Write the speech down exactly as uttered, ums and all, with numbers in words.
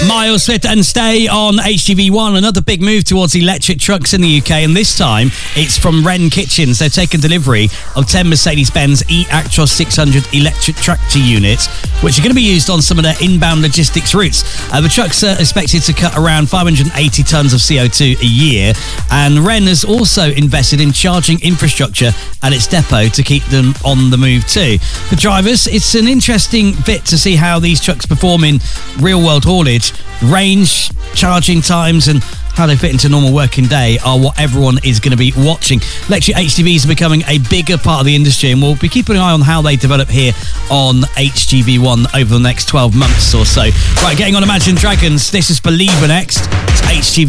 Miles Swift and Stay on H G V one. Another big move towards electric trucks in the U K, and this time it's from Wren Kitchens. They've taken delivery of ten Mercedes-Benz E-Actros six hundred electric tractor units, which are going to be used on some of their inbound logistics routes. Uh, the trucks are expected to cut around five hundred eighty tonnes of C O two a year, and Wren has also invested in charging infrastructure at its depot to keep them on the move too. For drivers, it's an interesting bit to see how these trucks perform in real-world haulage. Range, charging times, and how they fit into a normal working day are what everyone is going to be watching. Electric H G Vs are becoming a bigger part of the industry, and we'll be keeping an eye on how they develop here on H G V one over the next twelve months or so. Right, getting on Imagine Dragons. This is Believer next. It's H G V.